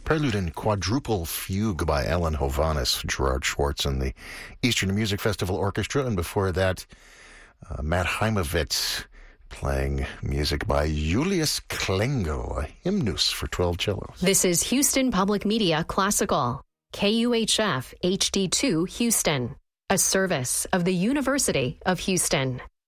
Prelude in Quadruple Fugue by Alan Hovhaness, Gerard Schwartz and the Eastern Music Festival Orchestra. And before that, Matt Heimovitz playing music by Julius Klengo, a hymnus for 12 cellos. This is Houston Public Media Classical, KUHF HD2 Houston, a service of the University of Houston.